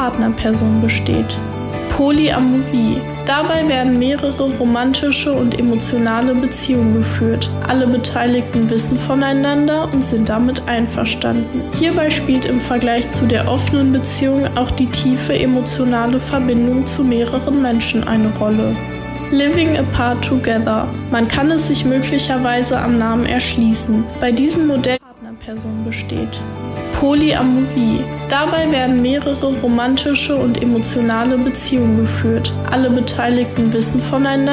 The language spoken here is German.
Partnerperson besteht. Polyamorie. Dabei werden mehrere romantische und emotionale Beziehungen geführt. Alle Beteiligten wissen voneinander und sind damit einverstanden. Hierbei spielt im Vergleich zu der offenen Beziehung auch die tiefe emotionale Verbindung zu mehreren Menschen eine Rolle. Living apart together. Man kann es sich möglicherweise am Namen erschließen. Bei diesem Modell Partnerperson besteht. Polyamorie. Dabei werden mehrere romantische und emotionale Beziehungen geführt. Alle Beteiligten wissen voneinander